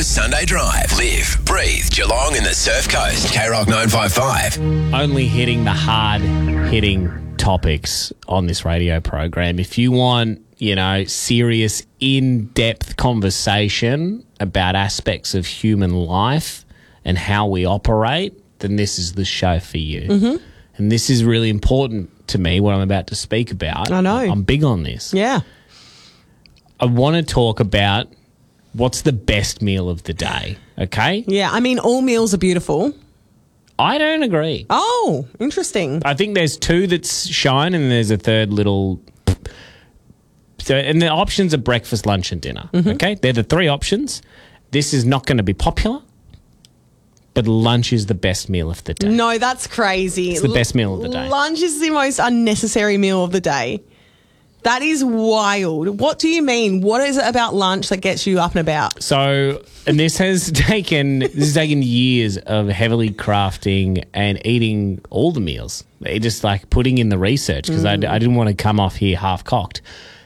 Riverboat Sunday Drive. Live, breathe, Geelong and the Surf Coast. K-Rock 955. Only hitting the hard-hitting topics on this radio program. If you want, serious, in-depth conversation about aspects of human life and how we operate, then this is the show for you. Mm-hmm. And this is really important to me, what I'm about to speak about. I know. I'm big on this. Yeah. I want to talk about what's the best meal of the day, okay? Yeah, I mean, all meals are beautiful. I don't agree. Oh, interesting. I think there's two that shine and there's a third little... So, and the options are breakfast, lunch and dinner, okay? They're the three options. This is not going to be popular, but lunch is the best meal of the day. No, that's crazy. It's the best meal of the day. Lunch is the most unnecessary meal of the day. That is wild. What do you mean? What is it about lunch that gets you up and about? So, and this has taken years of heavily crafting and eating all the meals. Just like putting in the research because I didn't want to come off here half-cocked.